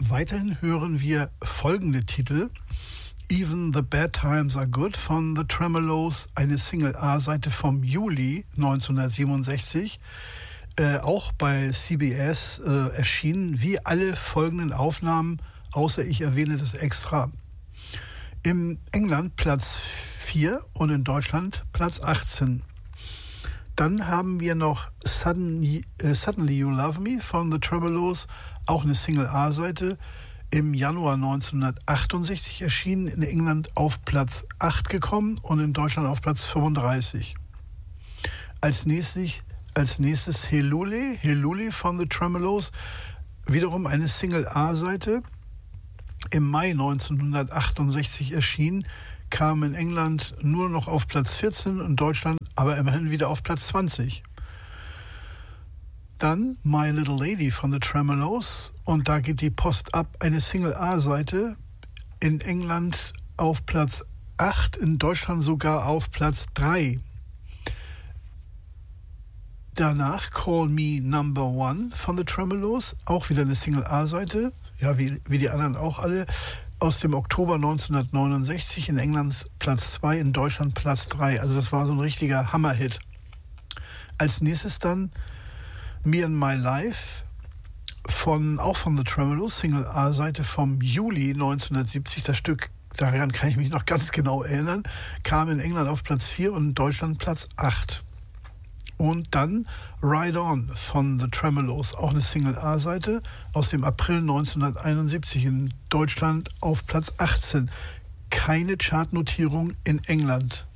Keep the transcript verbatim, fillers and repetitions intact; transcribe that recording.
Weiterhin hören wir folgende Titel: Even the Bad Times Are Good von The Tremolos, eine Single-A-Seite vom Juli neunzehnhundertsiebenundsechzig, äh, auch bei C B S äh, erschienen, wie alle folgenden Aufnahmen, außer ich erwähne das extra. In England Platz vier und in Deutschland Platz achtzehn. Dann haben wir noch Suddenly, äh, Suddenly You Love Me von The Tremolos, auch eine Single-A-Seite, im Januar neunzehnhundertachtundsechzig erschienen, in England auf Platz acht gekommen und in Deutschland auf Platz fünfunddreißig. Als nächstes, als nächstes Helule, Helule von The Tremolos, wiederum eine Single-A-Seite, im Mai neunzehnhundertachtundsechzig erschienen, kam in England nur noch auf Platz vierzehn und Deutschland aber immerhin wieder auf Platz zwanzig. Dann My Little Lady von The Tremolos, und da geht die Post ab, eine Single-A-Seite, in England auf Platz acht, in Deutschland sogar auf Platz drei. Danach Call Me Number One von The Tremolos, auch wieder eine Single-A-Seite, ja, wie, wie die anderen auch alle, aus dem Oktober neunzehnhundertneunundsechzig, in England Platz zwei, in Deutschland Platz drei. Also das war so ein richtiger Hammer-Hit. Als nächstes dann Me and My Life, von, auch von The Tremolos, Single-A-Seite vom Juli neunzehnhundertsiebzig. Das Stück, daran kann ich mich noch ganz genau erinnern, kam in England auf Platz vier und in Deutschland Platz acht. Und dann Ride On von The Tremolos, auch eine Single-A-Seite, aus dem April neunzehnhunderteinundsiebzig, in Deutschland auf Platz achtzehn. Keine Chartnotierung in England.